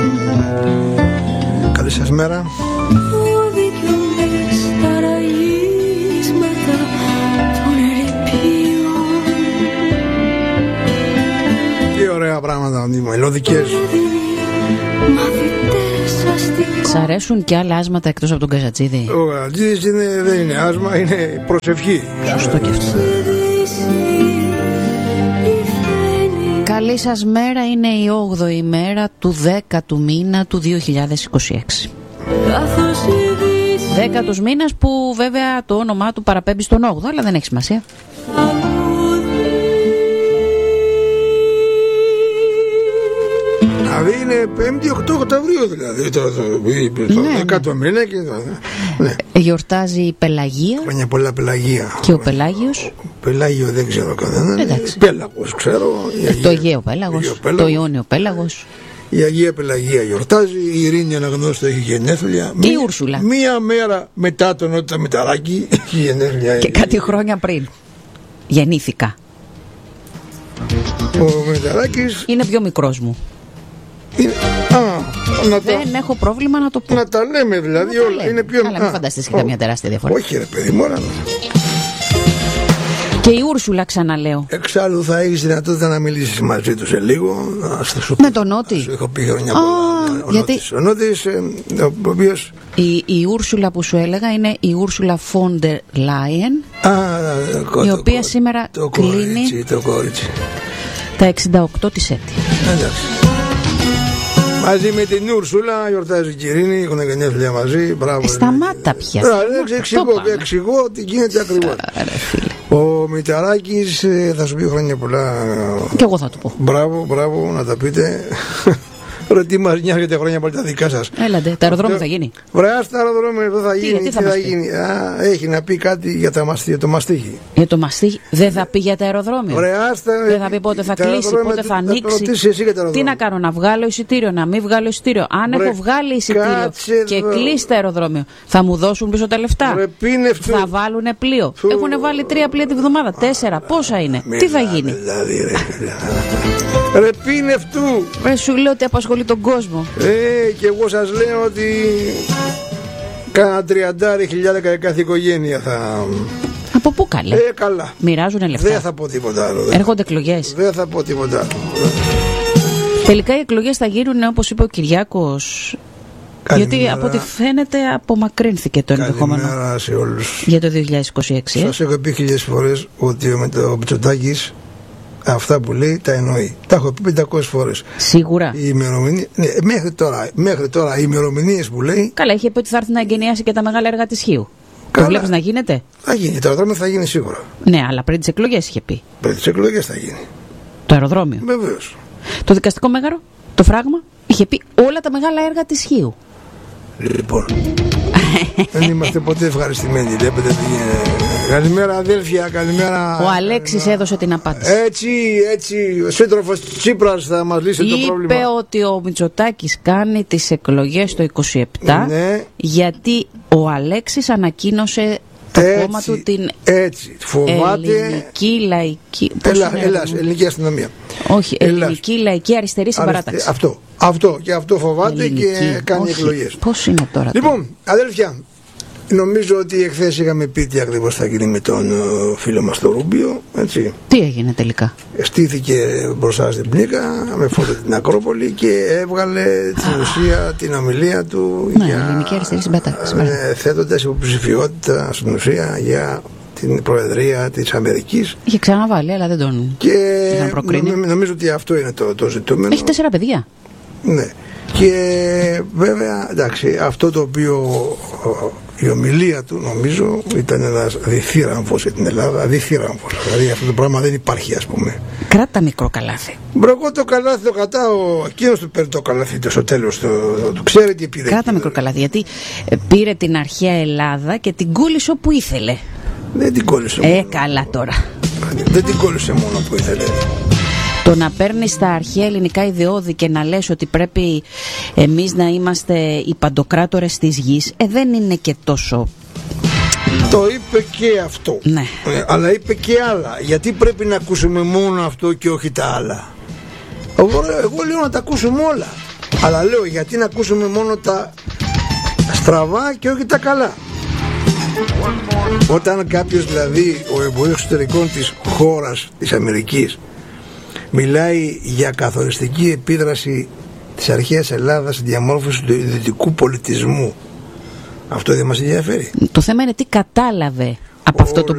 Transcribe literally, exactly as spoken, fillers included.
Καλή σας μέρα. Τι ωραία πράγματα, μελωδικές. Σ' αρέσουν και άλλα άσματα εκτός από τον Καζατζίδη? Ο Καζατζίδης είναι, δεν είναι άσμα, είναι προσευχή. Σωστό και αυτό. Καλή σας μέρα, είναι η όγδοη μέρα του δέκατου μήνα του δύο χιλιάδες είκοσι έξι. Δέκατος μήνας που βέβαια το όνομά του παραπέμπει στον όγδοο, αλλά δεν έχει σημασία. Δηλαδή είναι πέμπτη οκτώ Οκτωβρίου, δηλαδή το, το, το, το ναι, δέκατο ναι. μήνα και το, ναι. Γιορτάζει η Πελαγία. Χρόνια πολλά Πελαγία. Και ο Πελάγιος. Πελάγιο δεν ξέρω κανέναν. Πέλαγος ξέρω. Ε, Αγία... Το Αιγαίο Πέλαγος, το Ιόνιο Πέλαγος. Η Αγία Πελαγία γιορτάζει. Η Ειρήνη Αναγνώστου έχει γενέθλια. Και η Ούρσουλα. Μία μέρα μετά τον Νότα Μηταράκη έχει γενέθλια. Και κάτι χρόνια πριν γεννήθηκα. Ο Μηταράκης είναι πιο μικρός μου. Είναι... Α, να δεν τα... έχω πρόβλημα να το πω. Να τα λέμε δηλαδή όλα. Λέμε. Είναι πιο... Αλλά μην φανταστείς και καμιά τεράστια διαφορά. Όχι ρε παιδί μου, όλα. Και η Ούρσουλα ξαναλέω. Εξάλλου θα έχεις δυνατότητα να μιλήσεις μαζί του σε λίγο. Σου... Με τον Νότι. Σου έχω πει χρόνια πολλά. Oh, γιατί... Ο Νότης, ο οποίος... Η, η Ούρσουλα που σου έλεγα είναι η Ούρσουλα Φόντερ Λάιεν, η οποία το, σήμερα το κλείνει κορίτσι, το κορίτσι. τα εξήντα οκτώ της έτη. Εντάξει. Μαζί με την Ούρσουλα γιορτάζει η Κυρίνη, έχουν γενέθλια μαζί. Μπράβο. Σταμάτα πια. Εξηγώ, εξηγώ τι γίνεται ακριβώς. Ο Μηταράκης θα σου πει χρόνια πολλά. Και εγώ θα του πω. Μπράβο, μπράβο, να τα πείτε. Ρε τι μας νοιάζετε χρόνια πάλι τα δικά σας. Έλατε, τα αεροδρόμια θα γίνει. Βρεά στα αεροδρόμια εδώ θα γίνει. Τι, τι θα, θα γίνει. Α, έχει να πει κάτι για, τα μαστί, για το μαστίχι. Για το μαστίχι δεν θα πει για τα αεροδρόμια. Βρεά στα... Δεν θα πει πότε θα κλείσει, πότε θα ανοίξει. Τι να κάνω, να βγάλω εισιτήριο, να μην βγάλω εισιτήριο. Αν Βρε, έχω βγάλει εισιτήριο και εδώ. Κλείσει το αεροδρόμιο, θα μου δώσουν πίσω τα λεφτά. Βρε, θα βάλουν πλοίο. Φου... Έχουν βάλει τρία πλοία τη βδομάδα. Τέσσερα. Πόσα είναι. Μιλά, τι θα γίνει. Δηλαδή, ρε, ρε πίνευτου. Ρε σου λέω ότι απασχολεί τον κόσμο. Ε, και εγώ σας λέω ότι κάνα τριαντάρι χιλιάδικα κάθε οικογένεια θα... Από πού καλέ. Ε, καλά. Μοιράζουνε λεφτά. Δεν θα πω τίποτα άλλο. Έρχονται εκλογές. Δεν θα πω τίποτα άλλο. Τελικά οι εκλογές θα γίνουν όπως είπε ο Κυριάκος. Καλημέρα. Γιατί από ό,τι φαίνεται απομακρύνθηκε το ενδεχόμενο. Καλημέρα σε όλους. Για το δύο χιλιάδες είκοσι έξι. Σας έχω πει χίλιες φορές ότι ο Μητσοτάκης αυτά που λέει τα εννοεί. Τα έχω πει πεντακόσιες φορές. Σίγουρα. Οι ημερομηνίες, ναι, μέχρι, τώρα, μέχρι τώρα οι ημερομηνίες που λέει. Καλά, είχε πει ότι θα έρθει να εγκαινιάσει και τα μεγάλα έργα της Χίου. Το βλέπεις να γίνεται. Θα γίνει. Το αεροδρόμιο θα γίνει σίγουρα. Ναι, αλλά πριν τις εκλογές είχε πει. Πριν τις εκλογές θα γίνει. Το αεροδρόμιο. Βεβαίως. Το δικαστικό μέγαρο, το φράγμα, είχε πει όλα τα μεγάλα έργα της Χίου. Λοιπόν. Δεν είμαστε ποτέ ευχαριστημένοι. Βλέπετε τι γίνεται. Καλημέρα αδέλφια, καλημέρα. Ο Αλέξης έδωσε την απάντηση. Έτσι, έτσι. Ο σύντροφος Τσίπρας θα μας λύσει Είπε το πρόβλημα. Είπε ότι ο Μητσοτάκης κάνει τις εκλογές το είκοσι επτά, ναι. Γιατί ο Αλέξης ανακοίνωσε το έτσι, κόμμα του την έτσι. Φοβάται... ελληνική λαϊκή. Έλα, έλα, ελληνική αστυνομία. Όχι, Ελλάς. ελληνική λαϊκή αριστερή συμπαράταξη. Αυτό, αυτό και αυτό φοβάται ελληνική. Και κάνει εκλογές. Πώς είναι τώρα. Λοιπόν, αδέλφια, νομίζω ότι εχθές είχαμε πει τι ακριβώς θα γίνει με τον uh, φίλο μας τον Ρούμπιο. Έτσι. Τι έγινε τελικά. Στήθηκε μπροστά στην Πλήκα με φώτο την Ακρόπολη και έβγαλε την ουσία, την ομιλία του. Ναι, για, ελληνική αριστερή συμπαράταξη. Ε, θέτοντας υποψηφιότητα στην ουσία για την Προεδρία της Αμερικής. Είχε ξαναβάλει, αλλά δεν τον και προκρίνει. Νομίζω ότι αυτό είναι το, το ζητούμενο. Έχει τέσσερα παιδιά. Ναι. Και βέβαια, εντάξει, αυτό το οποίο η ομιλία του νομίζω ήταν ένας διθύραμβος για την Ελλάδα. Διθύραμβος. Δηλαδή αυτό το πράγμα δεν υπάρχει, ας πούμε. Κράτα μικρό καλάθι. Μπρο, εγώ το καλάθι το κατάω. Εκείνος του παίρνει το καλάθι το στο τέλος. Το, το, το ξέρει τι πήρε. Κράτα μικρό καλάθι. Γιατί πήρε την αρχαία Ελλάδα και την κόλλησε όπου ήθελε. Δεν την κόλλησε ε, μόνο. Ε, καλά τώρα. Δεν την κόλλησε μόνο που ήθελε. Το να παίρνεις τα αρχαία ελληνικά ιδεώδη και να λες ότι πρέπει εμείς να είμαστε οι παντοκράτορες της γης, ε, δεν είναι και τόσο. Το είπε και αυτό. Ναι. Ε, αλλά είπε και άλλα. Γιατί πρέπει να ακούσουμε μόνο αυτό και όχι τα άλλα. Εγώ, εγώ λέω να τα ακούσουμε όλα. Αλλά λέω, γιατί να ακούσουμε μόνο τα στραβά και όχι τα καλά? Όταν κάποιος, δηλαδή ο Υπουργός Εξωτερικών της χώρας της Αμερικής, μιλάει για καθοριστική επίδραση της αρχαίας Ελλάδας στη διαμόρφωση του δυτικού πολιτισμού, αυτό δεν μας ενδιαφέρει? Το θέμα είναι τι κατάλαβε από αυτό το